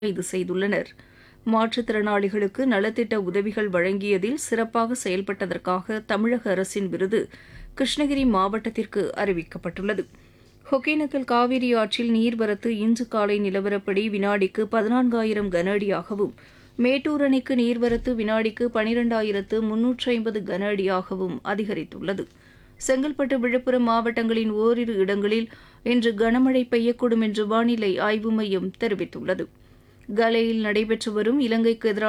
கைது செய்துள்ளனர். மாற்றுத்திறனாளிகளுக்கு நலத்திட்ட உதவிகள் வழங்கியதில் சிறப்பாக செயல்பட்டதற்காக தமிழக அரசின் விருது கிருஷ்ணகிரி மாவட்டத்திற்கு அறிவிக்கப்பட்டுள்ளது. ஒகேனக்கல் காவிரி ஆற்றில் நீர்வரத்து இன்று காலை நிலவரப்படி வினாடிக்கு 14,000 கன அடியாகவும், மேட்டூர் அணைக்கு நீர்வரத்து வினாடிக்கு 12,350 கன அடியாகவும் அதிகரித்துள்ளது. செங்கல்பட்டு, விழுப்புரம் மாவட்டங்களின் ஓரிரு இடங்களில் இன்று கனமழை பெய்யக்கூடும் என்று வானிலை ஆய்வு மையம் தெரிவித்துள்ளது. கலேயில் நடைபெற்று வரும் இலங்கைக்கு எதிரான